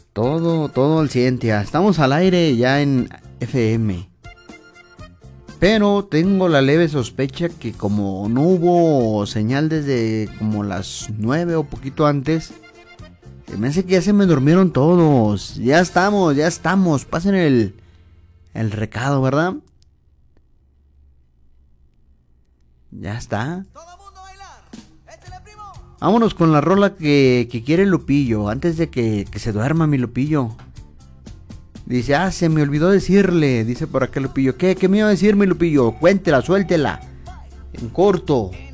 Todo al 100, tía. Estamos al aire ya en FM. Pero tengo la leve sospecha que como no hubo señal desde como las 9 o poquito antes, se me hace que ya se me durmieron todos. Ya estamos. Pasen el recado, ¿verdad? Ya está. Vámonos con la rola que quiere Lupillo, antes de que se duerma mi Lupillo. Dice, se me olvidó decirle, dice por acá Lupillo. ¿Qué me iba a decir mi Lupillo? Cuéntela, suéltela. En corto.